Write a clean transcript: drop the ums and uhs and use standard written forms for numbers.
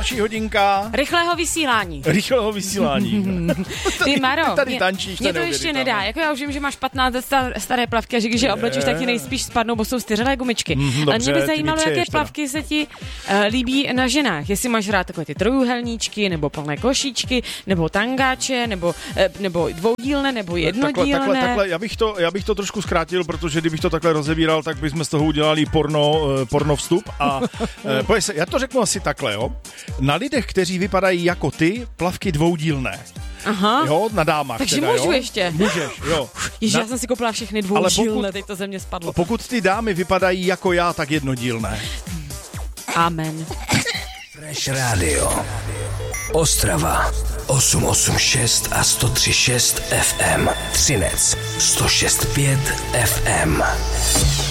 Další hodinka. Rychlého vysílání. Ty Maro, tady tančíš, mě to ještě nedá. Jako já už vím, že máš 15 let staré plavky a že když je oblečíš, tak ti nejspíš spadnou, bo jsou styřené gumičky. Ale mě by zajímalo, jaké plavky se ti líbí na ženách. Jestli máš rád takové ty trojuhelníčky, nebo plné košíčky, nebo tangáče, nebo dvoudílné, nebo jednodílné. Takhle, já bych to trošku zkrátil, protože kdybych to takhle rozebíral, tak bychom z toho udělali porno vstup. A já to řeknu asi takhle, jo. Na lidech, kteří vypadají jako ty, plavky dvoudílné. Aha. Jo, na dámách. Takže teda, můžu jo? ještě. Můžeš, jo. Ježiš, já jsem si koupila všechny dvoudílné, teď to ze mě spadlo. Pokud ty dámy vypadají jako já, tak jednodílné. Amen. Fresh Radio. Ostrava 886 a 103.6 FM. Třinec 106.5 FM.